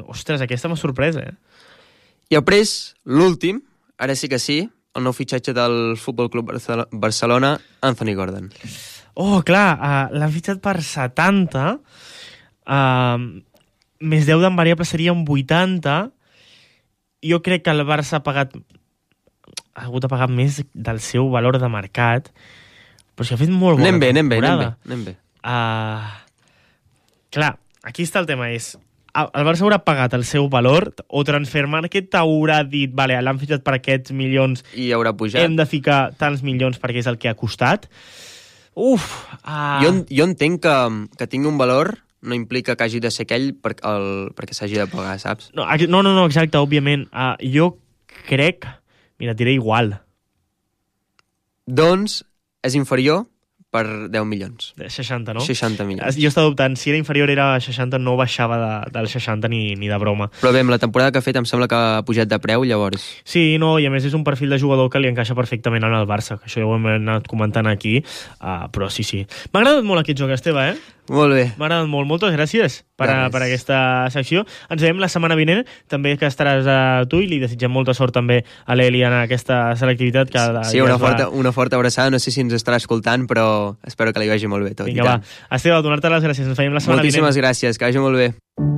ostres, aquesta m'ha sorprès, I després, l'últim, ara sí que sí, el nou fitxatge del Futbol Club Barcelona, Anthony Gordon. Oh, clar, l'han fitxat per 70, més 10 d'en variable serien 80. Jo crec que el Barça ha hagut de pagar més del seu valor de mercat, però si ha fet molt bona temporada. Anem bé. Clar, aquí està el tema, el Barça haurà pagat el seu valor o Transfermarkt t'haurà dit, vale, l'han fitxat per aquests milions i haurà pujat. Hem de ficar tants milions perquè és el que ha costat. Jo entenc que tingui un valor no implica que hagi de ser aquell perquè s'hagi de pagar, saps? No, exacte, òbviament. Jo crec... Mira, et diré igual. Doncs és inferior per 10 milions. 60, no? 60 milions. Jo estava dubtant, si era inferior era 60, no baixava del 60 ni de broma. Però bé, amb la temporada que ha fet em sembla que ha pujat de preu, llavors... Sí, no, i a més és un perfil de jugador que li encaixa perfectament en el Barça, que això ja ho hem anat comentant aquí, però sí. M'ha agradat molt aquest joc, Esteve, Molt bé. M'ha agradat molt. Moltes gràcies per aquesta secció. Ens veiem la setmana vinent, també que estaràs tu, i li desitgem molta sort també a l'Eli en aquesta selectivitat. Sí, una forta abraçada. No sé si ens estarà escoltant, però espero que li vagi molt bé tot. Vinga, va. Esteve, donar-te les gràcies. Ens veiem la setmana vinent. Moltíssimes gràcies, que vagi molt bé.